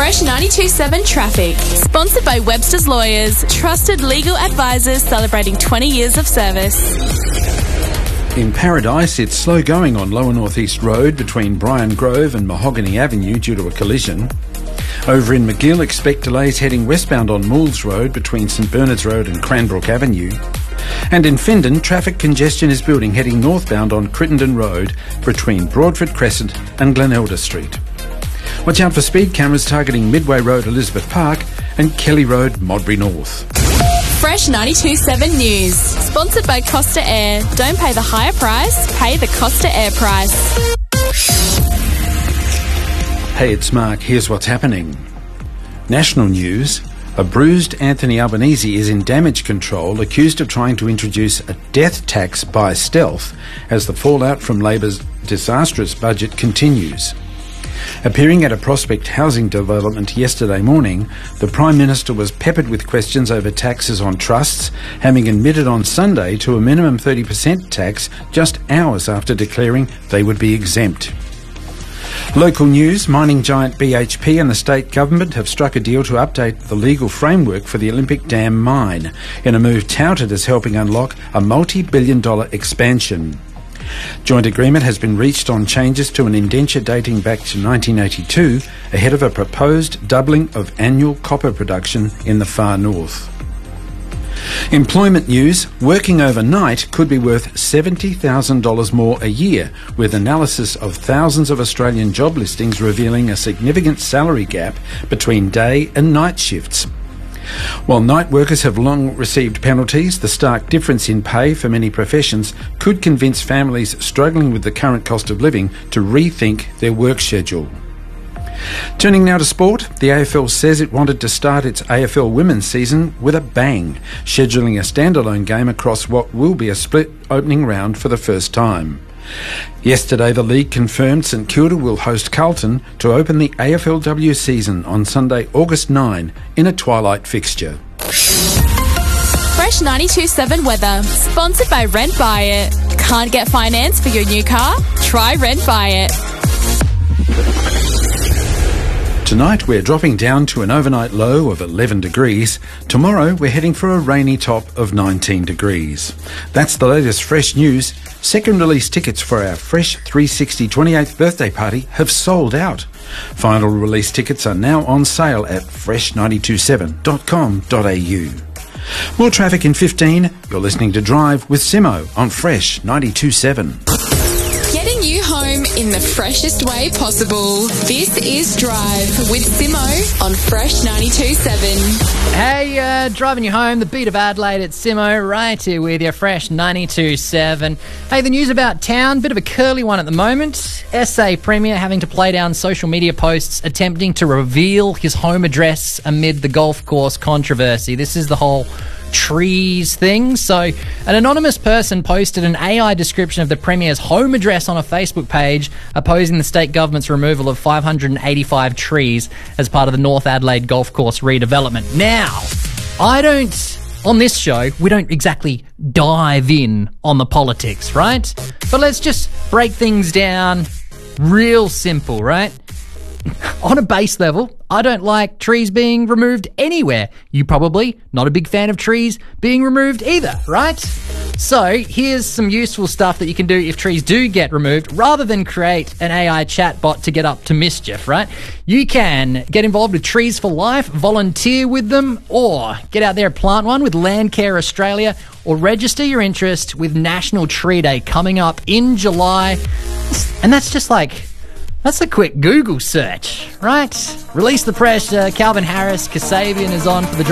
Fresh 92.7 Traffic. Sponsored by Webster's Lawyers. Trusted legal advisors celebrating 20 years of service. In Paradise, it's slow going on Lower North East Road between Brian Grove and Mahogany Avenue due to a collision. Over in McGill, expect delays heading westbound on Mools Road between St Bernard's Road and Cranbrook Avenue. And in Findon, traffic congestion is building heading northbound on Crittenden Road between Broadford Crescent and Glenelder Street. Watch out for speed cameras targeting Midway Road, Elizabeth Park and Kelly Road, Modbury North. Fresh 92.7 News. Sponsored by Costa Air. Don't pay the higher price, pay the Costa Air price. Hey, it's Mark. Here's what's happening. National news. A bruised Anthony Albanese is in damage control, accused of trying to introduce a death tax by stealth as the fallout from Labor's disastrous budget continues. Appearing at a Prospect housing development yesterday morning, the Prime Minister was peppered with questions over taxes on trusts, having admitted on Sunday to a minimum 30% tax just hours after declaring they would be exempt. Local news, mining giant BHP and the state government have struck a deal to update the legal framework for the Olympic Dam mine, in a move touted as helping unlock a multi-billion-dollar expansion. Joint agreement has been reached on changes to an indenture dating back to 1982, ahead of a proposed doubling of annual copper production in the far north. Employment news, working overnight could be worth $70,000 more a year, with analysis of thousands of Australian job listings revealing a significant salary gap between day and night shifts. While night workers have long received penalties, the stark difference in pay for many professions could convince families struggling with the current cost of living to rethink their work schedule. Turning now to sport, the AFL says it wanted to start its AFL women's season with a bang, scheduling a standalone game across what will be a split opening round for the first time. Yesterday, the league confirmed St Kilda will host Carlton to open the AFLW season on Sunday, August 9, in a twilight fixture. Fresh 92.7 weather. Sponsored by Rent Buy It. Can't get finance for your new car? Try Rent Buy It. Tonight we're dropping down to an overnight low of 11 degrees. Tomorrow we're heading for a rainy top of 19 degrees. That's the latest Fresh news. Second release tickets for our Fresh 360 28th birthday party have sold out. Final release tickets are now on sale at fresh927.com.au. More traffic in 15. You're listening to Drive with Simo on Fresh 92.7. Getting you home in the freshest way possible. This is Drive with Simo on Fresh 92.7. Hey, driving you home, the beat of Adelaide at Simo, right here with you, Fresh 92.7. Hey, the news about town, bit of a curly one at the moment. SA Premier having to play down social media posts attempting to reveal his home address amid the golf course controversy. This is the whole trees thing. So an anonymous person posted an AI description of the Premier's home address on a Facebook page opposing the state government's removal of 585 trees as part of the North Adelaide golf course redevelopment. Now, on this show, we don't exactly dive in on the politics, right? But let's just break things down real simple, right? On a base level, I don't like trees being removed anywhere. You probably not a big fan of trees being removed either, right? So here's some useful stuff that you can do if trees do get removed, rather than create an AI chatbot to get up to mischief, right? You can get involved with Trees for Life, volunteer with them, or get out there and plant one with Landcare Australia, or register your interest with National Tree Day coming up in July. And that's just that's a quick Google search, right? Release the pressure. Calvin Harris, Kasabian is on for the